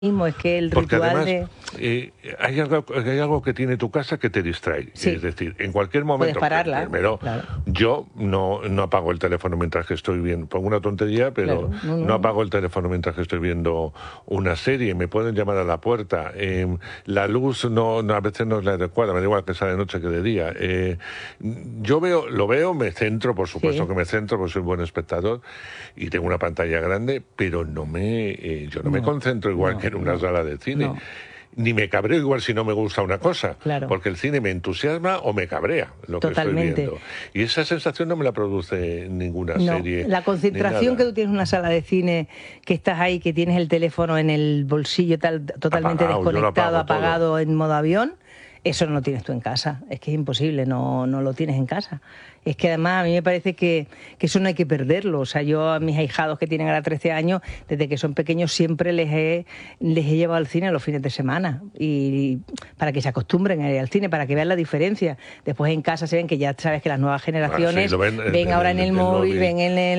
Es que el porque ritual además, hay algo que tiene tu casa que te distrae. Sí. Es decir, en cualquier momento... Puedes pararla. Primero, claro. yo no apago el teléfono mientras que estoy viendo... Pongo una tontería, pero Claro, no apago el teléfono mientras que estoy viendo una serie. Me pueden llamar a la puerta. La luz a veces no es la adecuada. Me da igual que sea de noche que de día. Yo lo veo, me centro, por supuesto Sí. que me centro, porque soy buen espectador y tengo una pantalla grande, pero yo no me concentro igual que en una sala de cine. No. Ni me cabreo igual si no me gusta una cosa, Claro. porque el cine me entusiasma o me cabrea lo Totalmente. que estoy viendo. Y esa sensación no me la produce ninguna No, serie. la concentración que tú tienes en una sala de cine, que estás ahí, que tienes el teléfono en el bolsillo totalmente desconectado, apagado en modo avión, eso no lo tienes tú en casa. Es que es imposible, no lo tienes en casa. Es que además a mí me parece que eso no hay que perderlo. O sea, yo a mis ahijados que tienen ahora 13 años, desde que son pequeños siempre les he llevado al cine los fines de semana. Y para que se acostumbren a ir al cine, para que vean la diferencia. Después en casa se ven que ya sabes que las nuevas generaciones ven ahora en el móvil, ven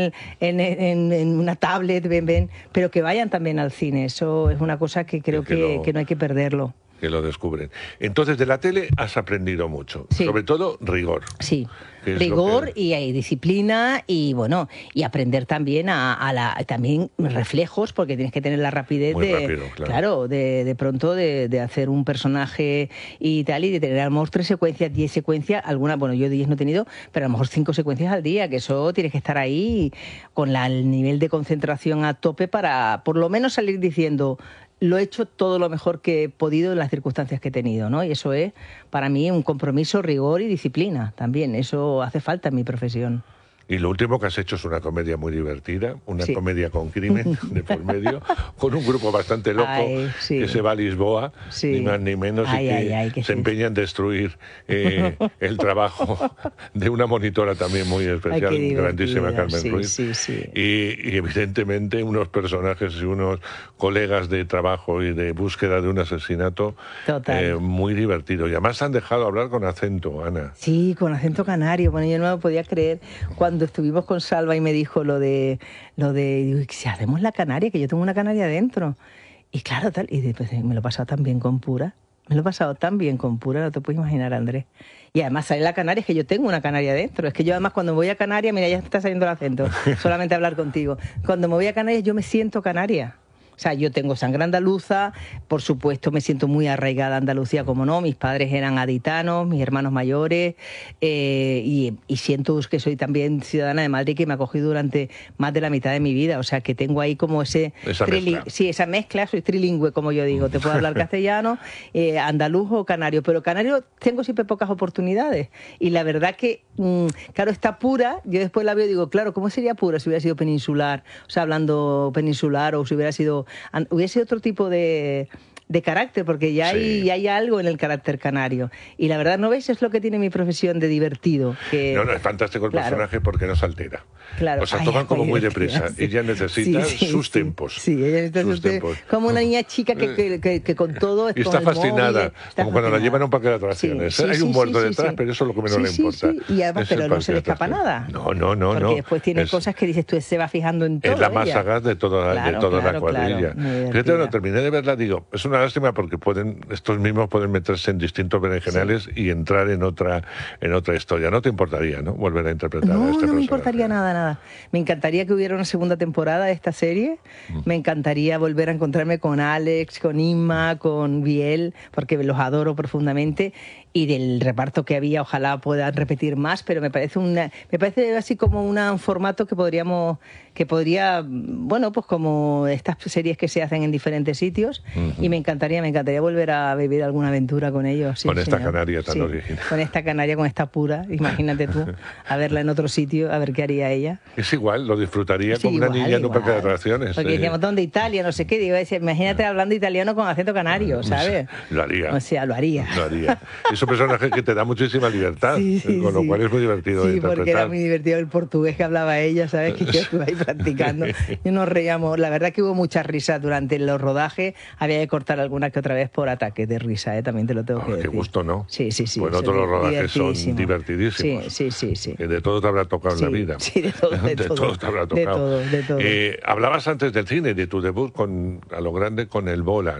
en una tablet, ven, pero que vayan también al cine. Eso es una cosa que creo que no hay que perderlo. Que lo descubren. Entonces, de la tele has aprendido mucho. Sí. Sobre todo, rigor. Sí. Rigor y hay disciplina y bueno, y aprender también también reflejos, porque tienes que tener la rapidez de pronto de hacer un personaje y tal, y de tener a lo mejor 3 secuencias, 10 secuencias, algunas, bueno, yo 10 no he tenido, pero a lo mejor 5 secuencias al día, que eso tienes que estar ahí con el nivel de concentración a tope para por lo menos salir diciendo: lo he hecho todo lo mejor que he podido en las circunstancias que he tenido, ¿no? Y eso es, para mí, un compromiso, rigor y disciplina también. Eso hace falta en mi profesión. Y lo último que has hecho es una comedia muy divertida, una comedia con crimen de por medio, con un grupo bastante loco que se va a Lisboa, ni más ni menos, y que se empeña en destruir el trabajo de una monitora también muy especial, grandísima Carmen Ruiz. Y evidentemente unos personajes y unos colegas de trabajo y de búsqueda de un asesinato muy divertido. Y además han dejado hablar con acento, Ana. Sí, con acento canario. Bueno, yo no me lo podía creer cuando estuvimos con Salva y me dijo lo de digo, si hacemos la canaria, que yo tengo una canaria dentro. Y claro, tal, y después me lo he pasado tan bien con Pura. No te puedes imaginar, Andrés. Y además sale la canaria, es que yo tengo una canaria dentro. Es que yo además cuando me voy a Canarias, mira, ya está saliendo el acento, solamente hablar contigo. Cuando me voy a Canarias yo me siento canaria. O sea, yo tengo sangre andaluza, por supuesto me siento muy arraigada a Andalucía, como no, mis padres eran gaditanos, mis hermanos mayores, y siento que soy también ciudadana de Madrid, que me ha acogido durante más de la mitad de mi vida, o sea, que tengo ahí como esa mezcla, soy trilingüe, como yo digo, te puedo hablar castellano, andaluz o canario, pero canario tengo siempre pocas oportunidades, y la verdad que, claro, está Pura, yo después la veo y digo, claro, ¿cómo sería Pura si hubiera sido peninsular, o sea, hablando peninsular, o si hubiera sido otro tipo de carácter, porque ya hay algo en el carácter canario. Y la verdad, ¿no ves? Es lo que tiene mi profesión de divertido. No, es fantástico el personaje porque no se altera. Claro. O sea, toman como muy deprisa. Ella necesita sus tiempos. Sí, ella necesita sus tiempos. Como una niña chica que con todo... Y está fascinada, como cuando la llevan a un parque de atracciones. Hay un muerto detrás, pero eso es lo que menos le importa. Y además, pero no se le escapa nada. No. Porque después tiene cosas que dices tú, se va fijando en todo. Es la más sagaz de toda la cuadrilla. Fíjate, cuando terminé de verla, digo, es una lástima porque estos mismos pueden meterse en distintos berenjenales y entrar en otra historia. ¿No te importaría, no? Volver a interpretar a este personaje. No me importaría nada. Me encantaría que hubiera una segunda temporada de esta serie. Me encantaría volver a encontrarme con Alex, con Inma, con Biel, porque los adoro profundamente. Y del reparto que había, ojalá puedan repetir más, pero me parece así como un formato que podría, bueno, pues como estas series que se hacen en diferentes sitios, y me encantaría volver a vivir alguna aventura con ellos. Con esta canaria tan original. Con esta canaria, con esta Pura, imagínate tú, a verla en otro sitio, a ver qué haría ella. Es igual, lo disfrutaría como una niña en un parque de atracciones. Porque decíamos, ¿dónde Italia? No sé qué, digo, imagínate hablando italiano con acento canario, ¿sabes? Lo haría. O sea, lo haría. Y un personaje que te da muchísima libertad, con lo cual es muy divertido de interpretar. Sí, porque era muy divertido el portugués que hablaba ella, ¿sabes? Que yo estuve ahí practicando. Y nos reíamos. La verdad que hubo mucha risa durante los rodajes. Había que cortar alguna que otra vez por ataques de risa, también te lo tengo que decir. Qué gusto, ¿no? Sí. Bueno, todos los rodajes son divertidísimos. Sí. Que de todo te habrá tocado en la vida. Sí, de todo te habrá tocado. De todo. Hablabas antes del cine, de tu debut a lo grande con El Bola.